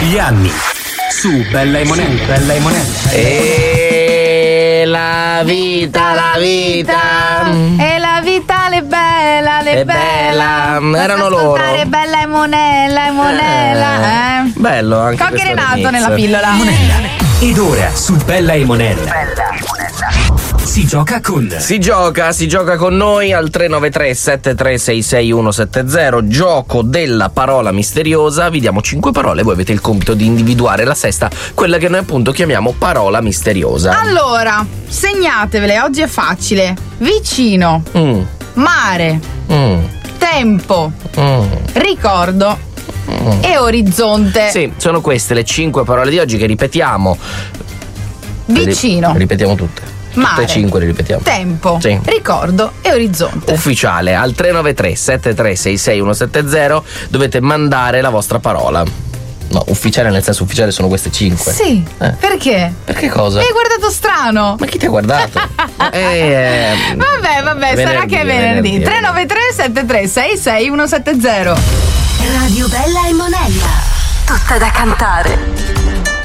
degli anni. Su Bella e Monella. Bella e Monella. E la vita. E la vita le bella. Erano loro. Bella e Monella. Bello anche Cocchi questo Renato remix. nella pillola. Ed ora su Bella e Monella. Si gioca con noi al 393 7366 170. Gioco della parola misteriosa. Vi diamo 5 parole, voi avete il compito di individuare la sesta, quella che noi appunto chiamiamo parola misteriosa. Allora, segnatevele, oggi è facile. Vicino, mare, tempo, ricordo e orizzonte. Sì, sono queste le 5 parole di oggi che ripetiamo. Vicino, Ripetiamo tutte. mare, Tutte e 5 le ripetiamo. tempo, Sì. ricordo e orizzonte. Ufficiale al 393 7366 170 dovete mandare la vostra parola. No, ufficiale nel senso ufficiale sono queste 5. Sì, perché? Perché cosa? Mi hai guardato strano. Ma chi ti ha guardato? Vabbè, sarà che è venerdì. 393 7366 170. Radio Bella e Monella. Tutta da cantare.